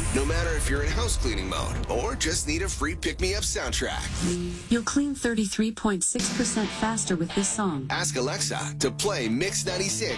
No matter if you're in house cleaning mode or just need a free pick-me-up soundtrack. You'll clean 33.6% faster with this song. Ask Alexa to play Mix 96